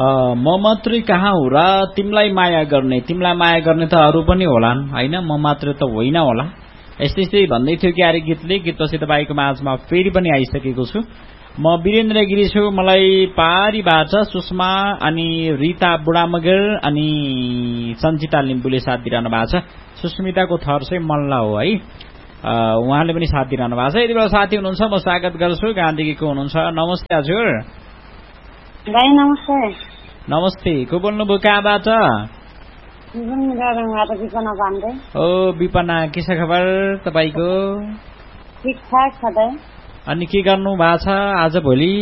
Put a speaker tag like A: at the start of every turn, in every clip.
A: म मात्रै कहाँ हो र तिमीलाई माया गर्ने त अरू पनि होलान् हैन, म मात्र त होइन होला। यस्तै भन्दै थियो क्यारे गीतले। गीतपछि तपाईँको माझमा फेरि पनि आइसकेको छु। म वीरेन्द्र गिरी छु। मलाई पारीबाट सुषमा अनि रीता बुढामगर अनि सञ्चिता लिम्बुले साथ दिइरहनु भएको छ। सुस्मिताको थर चाहिँ मल्ल हो है, उहाँले पनि साथ दिइरहनु भएको छ। यति बेला साथी हुनुहुन्छ, म स्वागत गर्छु। गान्धीको हुनुहुन्छ। नमस्ते हजुर।
B: नमस्ते।
A: नमस्ते, को बोल्नुभयो कहाँबाट? ओ विपना, के छ खबर तपाईँको?
B: ठिकठाक छ त।
A: अनि के गर्नु भएको छ आज भोलि?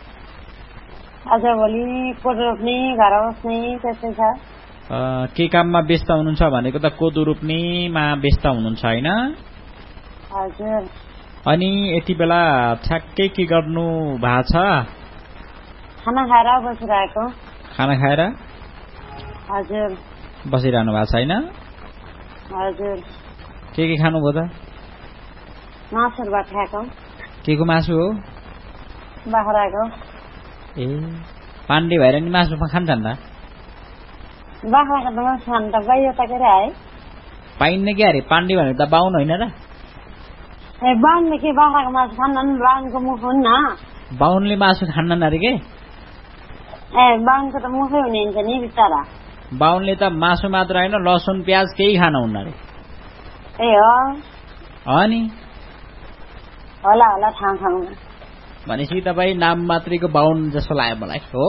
B: कोदो रोप्ने, घर बस्ने त्यस्तै छ।
A: के काममा व्यस्त हुनुहुन्छ भनेको त कोदो रोप्नेमा व्यस्त हुनुहुन्छ हैन?
B: हजुर।
A: अनि यति बेला ठ्याक्कै के गर्नु भएको छ?
B: खाना खाएर बसिरहेको।
A: खाना खाएर?
B: हजुर।
A: बसिरहनु भएको छ हैन?
B: हजुर।
A: के खानुभयो त?
B: मासुबाट खाएको।
A: के को मासु हो?
B: बाख्राको।
A: ए, पाण्डे भएर नि मासु खान्छन् त?
B: बाख्राको त मासु खानु त बाहिर त के है?
A: पाइन्न के अरे? पाण्डे भनेको त बाहुन होइन र?
B: ए, बाहुनले के बाख्राको मासु खान्नन्? बाहुनको मुख हुन्न।
A: बाहुनले मासु खान्नन् अरे के?
B: ए, बाहुनको त मुखै हुने हुन्छ नि बिचरा।
A: बाहुनले त मासु मात्र होइन, लसुन प्याज केही खान हुन्न अरे।
B: ए हो?
A: अनि
B: होला थाहा
A: भनेपछि तपाईँ नाम मात्रीको बाहुन जस्तो लाग्यो मलाई। हो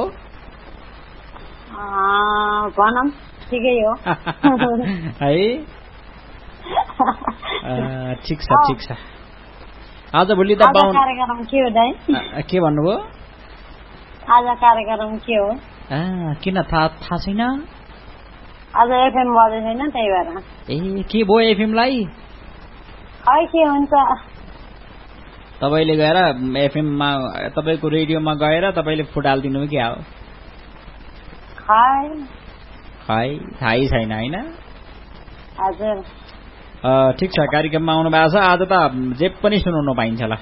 B: भनौँ, ठिकै हो
A: है। ठिक छ। आज भोलि त बाहुन
B: कार्यक्रम के हो दाइ?
A: के भन्नुभयो?
B: आज कार्यक्रम के हो?
A: किन थाहा छैन?
B: आज एफएम बजेको छैन, त्यही भएर।
A: ए, के भयो एफएमलाई?
B: खै के हुन्छ?
A: तपाईँले गएर एफएममा, तपाईँको रेडियोमा गएर तपाईँले फुटालिदिनु हो क्या हो? खै थाहै छैन होइन?
B: हजुर।
A: ठिक छ, कार्यक्रममा आउनु भएको छ। आज त जे पनि सुनाउनु पाइन्छ ल।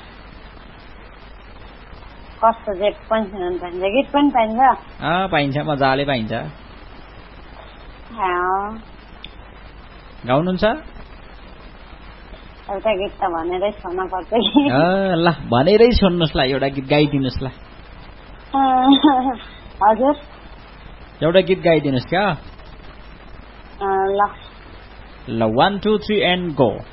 B: कस्तो जे पनि सुनाउनु पाइन्छ? गीत पनि पाइन्छ?
A: पाइन्छ, मजाले पाइन्छ। गाउनुहुन्छ?
B: एउटा गीत त भनेरै छोड्न पर्छ कि।
A: ल भनेरै छोड्नुहोस् ल, एउटा गीत गाइदिनुहोस् ल।
B: हजुर,
A: एउटा गीत गाइदिनुहोस् क्या।
B: ल
A: 1 2 3 एन्ड गो।